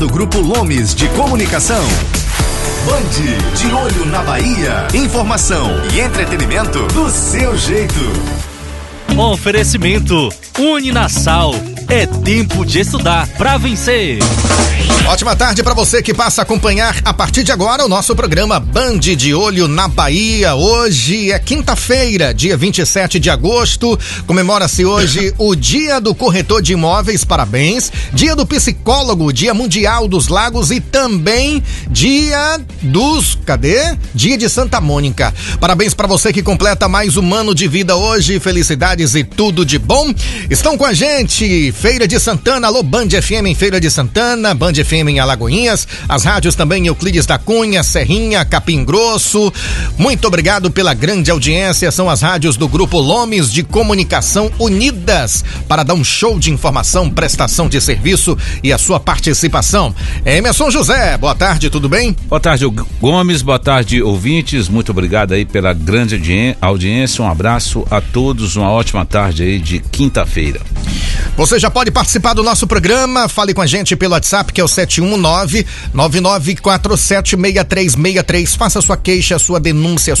Do Grupo Lomes de Comunicação. Band de Olho na Bahia. Informação e entretenimento do seu jeito. Oferecimento Uninasal. É tempo de estudar pra vencer. Ótima tarde para você que passa a acompanhar a partir de agora o nosso programa Band de Olho na Bahia. Hoje é quinta-feira, dia 27 de agosto. Comemora-se hoje o Dia do Corretor de Imóveis, parabéns. Dia do Psicólogo, Dia Mundial dos Lagos e também Dia dos... Dia de Santa Mônica. Parabéns para você que completa mais um ano de vida hoje. Felicidades e tudo de bom. Estão com a gente Feira de Santana, alô Band FM em Feira de Santana, Band FM em Alagoinhas, as rádios também Euclides da Cunha, Serrinha, Capim Grosso. Muito obrigado pela grande audiência, são as rádios do Grupo Lomes de Comunicação unidas para dar um show de informação, prestação de serviço e a sua participação. Emerson José, boa tarde, tudo bem? Boa tarde, Gomes, boa tarde, ouvintes, muito obrigado aí pela grande audiência, um abraço a todos, uma ótima tarde aí de quinta-feira. Você já pode participar do nosso programa, fale com a gente pelo WhatsApp, que é o 719-9947-6363. Faça sua queixa, sua denúncia,